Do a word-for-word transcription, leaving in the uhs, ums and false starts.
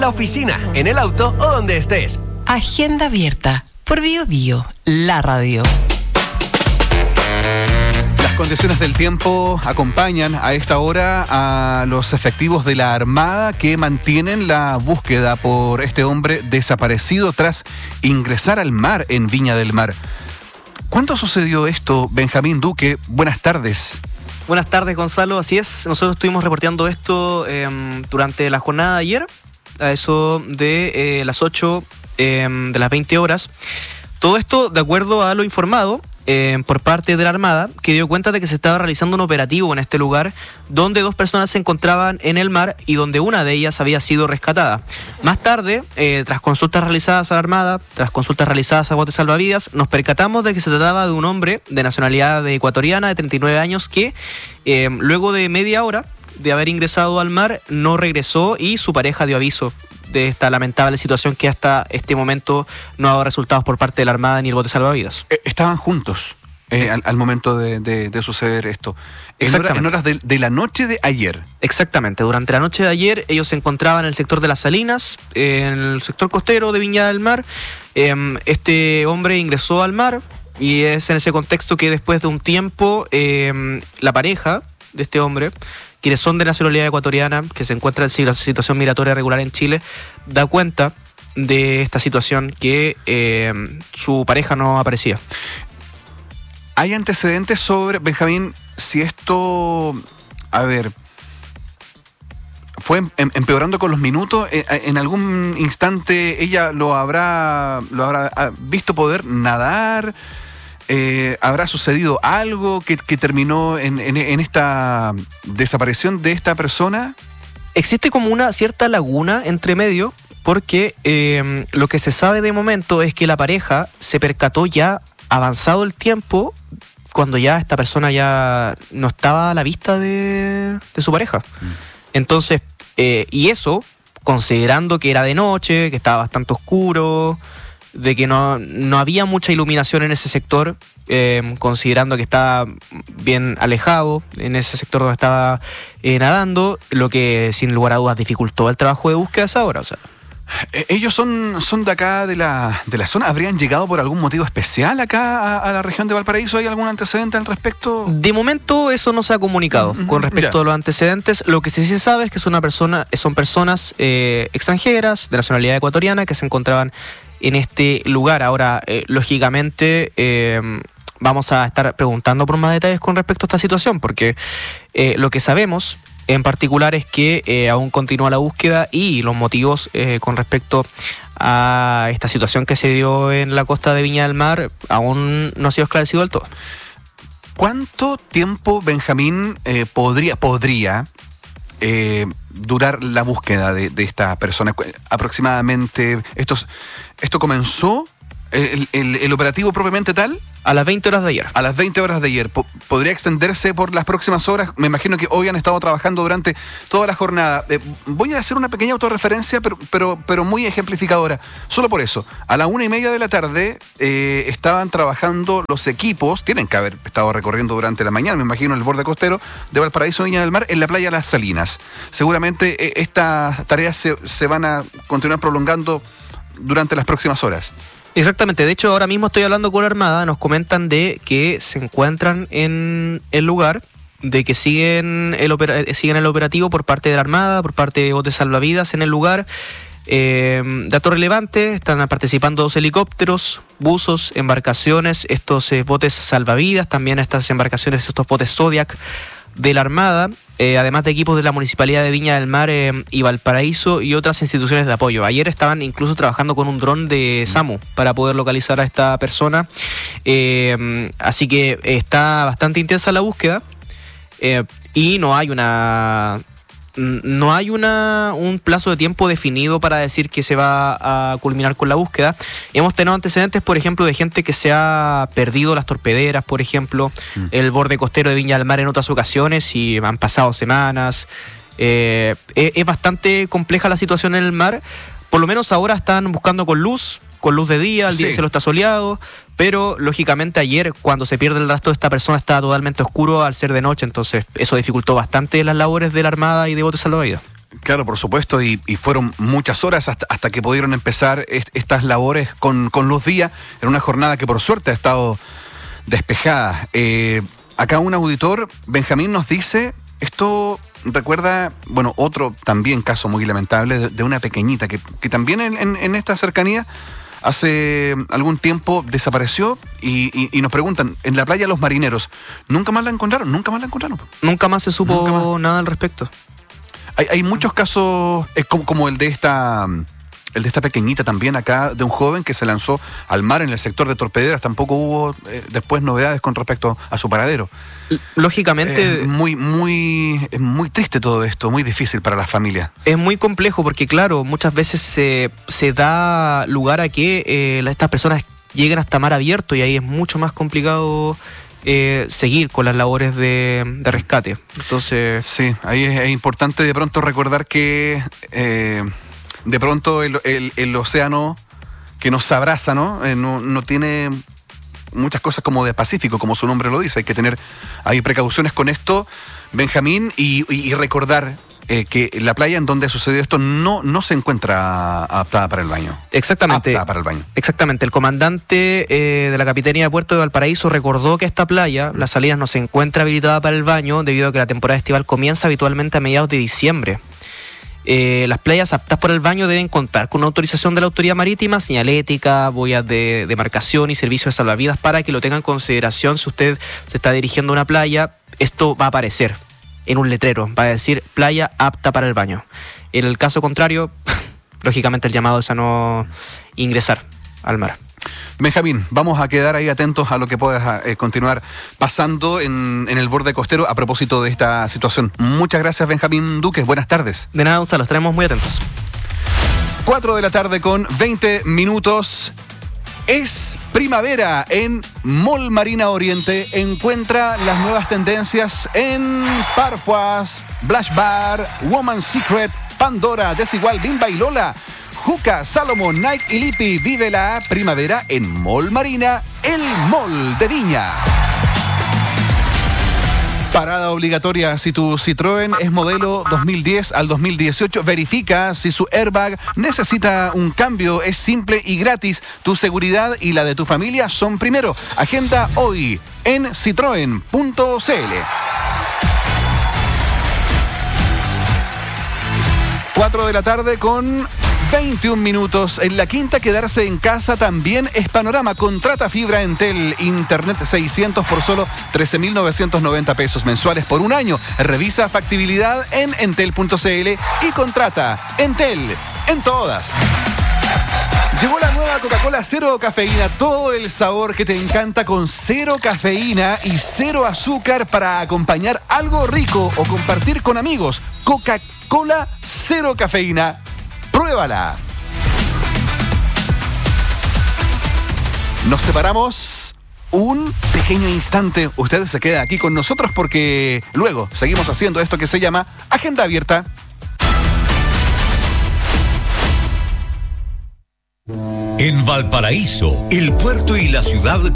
la oficina, en el auto o donde estés. Agenda abierta por Bio Bio, la radio. Las condiciones del tiempo acompañan a esta hora a los efectivos de la Armada que mantienen la búsqueda por este hombre desaparecido tras ingresar al mar en Viña del Mar. ¿Cuándo sucedió esto, Benjamín Duque? Buenas tardes. Buenas tardes, Gonzalo. Así es, nosotros estuvimos reporteando esto eh, durante la jornada de ayer, a eso de eh, las ocho eh, de las veinte horas. Todo esto de acuerdo a lo informado eh, por parte de la Armada, que dio cuenta de que se estaba realizando un operativo en este lugar donde dos personas se encontraban en el mar y donde una de ellas había sido rescatada. Más tarde, eh, tras consultas realizadas a la Armada, tras consultas realizadas a botes salvavidas, nos percatamos de que se trataba de un hombre de nacionalidad ecuatoriana de treinta y nueve años que eh, luego de media hora de haber ingresado al mar no regresó y su pareja dio aviso de esta lamentable situación que hasta este momento no ha dado resultados por parte de la Armada ni el bote salvavidas. Eh, estaban juntos eh, al, al momento de, de, de suceder esto. En, hora, en horas de, de la noche de ayer. Exactamente. Durante la noche de ayer ellos se encontraban en el sector de Las Salinas, en el sector costero de Viña del Mar. Eh, este hombre ingresó al mar y es en ese contexto que después de un tiempo eh, la pareja de este hombre, quienes son de nacionalidad ecuatoriana, que se encuentra en situación migratoria regular en Chile, da cuenta de esta situación que eh, su pareja no aparecía. ¿Hay antecedentes sobre, Benjamín, si esto, a ver, fue em, empeorando con los minutos? ¿En algún instante ella lo habrá, lo habrá visto poder nadar? Eh, ¿Habrá sucedido algo que, que terminó en, en, en esta desaparición de esta persona? Existe como una cierta laguna entre medio, porque eh, lo que se sabe de momento es que la pareja se percató ya avanzado el tiempo, cuando ya esta persona ya no estaba a la vista de, de su pareja. Mm. Entonces, eh, y eso, considerando que era de noche, que estaba bastante oscuro, de que no, no había mucha iluminación en ese sector, eh, considerando que estaba bien alejado en ese sector donde estaba eh, nadando, lo que sin lugar a dudas dificultó el trabajo de búsqueda a esa hora. O sea. ¿Ellos son, son de acá, de la, de la zona? ¿Habrían llegado por algún motivo especial acá a, a la región de Valparaíso? ¿Hay algún antecedente al respecto? De momento eso no se ha comunicado mm-hmm. con respecto ya. a los antecedentes. Lo que sí se sabe es que son, una persona, son personas eh, extranjeras de nacionalidad ecuatoriana que se encontraban en este lugar. Ahora, eh, lógicamente, eh, vamos a estar preguntando por más detalles con respecto a esta situación, porque eh, lo que sabemos en particular es que eh, aún continúa la búsqueda y los motivos eh, con respecto a esta situación que se dio en la costa de Viña del Mar aún no ha sido esclarecido del todo. ¿Cuánto tiempo, Benjamín, eh, podría, podría eh, durar la búsqueda de, de esta persona? Aproximadamente, esto, esto comenzó, el, el, el operativo propiamente tal... A las veinte horas de ayer. A las veinte horas de ayer. ¿Podría extenderse por las próximas horas? Me imagino que hoy han estado trabajando durante toda la jornada. Eh, voy a hacer una pequeña autorreferencia, pero, pero, pero muy ejemplificadora. Solo por eso. A la una y media de la tarde eh, estaban trabajando los equipos, tienen que haber estado recorriendo durante la mañana, me imagino, el borde costero de Valparaíso, Viña del Mar, en la playa Las Salinas. Seguramente eh, estas tareas se, se van a continuar prolongando durante las próximas horas. Exactamente, de hecho ahora mismo estoy hablando con la Armada, nos comentan de que se encuentran en el lugar, de que siguen el, opera- siguen el operativo por parte de la Armada, por parte de botes salvavidas en el lugar. Eh, dato relevante, están participando dos helicópteros, buzos, embarcaciones, estos eh, botes salvavidas, también estas embarcaciones, estos botes Zodiac de la Armada, eh, además de equipos de la Municipalidad de Viña del Mar eh, y Valparaíso y otras instituciones de apoyo. Ayer estaban incluso trabajando con un dron de SAMU para poder localizar a esta persona, eh, así que está bastante intensa la búsqueda eh, y no hay una... No hay una, un plazo de tiempo definido para decir que se va a culminar con la búsqueda. Hemos tenido antecedentes, por ejemplo, de gente que se ha perdido las torpederas, por ejemplo, mm. el borde costero de Viña del Mar en otras ocasiones y han pasado semanas. Eh, es, es bastante compleja la situación en el mar. Por lo menos ahora están buscando con luz, con luz de día, el sí. día el cielo está soleado, pero lógicamente ayer cuando se pierde el rastro de esta persona estaba totalmente oscuro al ser de noche, entonces eso dificultó bastante las labores de la Armada y de botes salvavidas. Claro, por supuesto, y, y fueron muchas horas hasta, hasta que pudieron empezar est- estas labores con, con luz día, en una jornada que por suerte ha estado despejada. Eh, acá un auditor, Benjamín, nos dice, esto recuerda, bueno, otro también caso muy lamentable de, de una pequeñita que, que también en, en, en esta cercanía hace algún tiempo desapareció y, y, y nos preguntan, en la playa Los Marineros, ¿nunca más la encontraron? ¿Nunca más la encontraron? Nunca más se supo más. nada al respecto. Hay, hay muchos casos, eh, como, como el de esta el de esta pequeñita también acá, de un joven que se lanzó al mar en el sector de Torpederas. Tampoco hubo eh, después novedades con respecto a su paradero. Lógicamente... Eh, muy, muy, es muy triste todo esto, muy difícil para las familias. Es muy complejo porque, claro, muchas veces se, se da lugar a que eh, estas personas lleguen hasta mar abierto y ahí es mucho más complicado eh, seguir con las labores de, de rescate. Entonces... Sí, ahí es, es importante de pronto recordar que eh, de pronto el, el, el océano que nos abraza, ¿no? Eh, no, no tiene muchas cosas como de Pacífico, como su nombre lo dice. Hay que tener hay precauciones con esto, Benjamín, y, y, y recordar eh, que la playa en donde ha sucedido esto no, no se encuentra adaptada para el baño. Exactamente. Apta para el baño. Exactamente. El comandante eh, de la Capitanía de Puerto de Valparaíso recordó que esta playa, Las Salinas, no se encuentra habilitada para el baño debido a que la temporada estival comienza habitualmente a mediados de diciembre. Eh, las playas aptas para el baño deben contar con una autorización de la autoridad marítima, señalética, boyas de demarcación y servicios de salvavidas para que lo tengan en consideración. Si usted se está dirigiendo a una playa, esto va a aparecer en un letrero, va a decir playa apta para el baño. En el caso contrario, lógicamente el llamado es a no ingresar al mar. Benjamín, vamos a quedar ahí atentos a lo que pueda eh, continuar pasando en, en el borde costero a propósito de esta situación. Muchas gracias, Benjamín Duque. Buenas tardes. De nada, Gonzalo, estaremos muy atentos. cuatro de la tarde con veinte minutos. Es primavera en Mall Marina Oriente. Encuentra las nuevas tendencias en Parfuas, Blush Bar, Woman's Secret, Pandora, Desigual, Bimba y Lola. Juca, Salomon, Nike y Lipi. Vive la primavera en Mall Marina, el mall de Viña. Parada obligatoria si tu Citroën es modelo dos mil diez al dos mil dieciocho. Verifica si su airbag necesita un cambio. Es simple y gratis. Tu seguridad y la de tu familia son primero. Agenda hoy en citroen punto c l. cuatro de la tarde con veintiún minutos. En la quinta, quedarse en casa también es panorama. Contrata fibra Entel, internet seiscientos por solo trece mil novecientos noventa pesos mensuales por un año. Revisa factibilidad en entel punto c l y contrata Entel en todas. Llegó la nueva Coca-Cola Cero Cafeína, todo el sabor que te encanta con cero cafeína y cero azúcar para acompañar algo rico o compartir con amigos. Coca-Cola Cero Cafeína, pruébala. Nos separamos un pequeño instante. Usted se queda aquí con nosotros porque luego seguimos haciendo esto que se llama Agenda Abierta. En Valparaíso, el puerto y la ciudad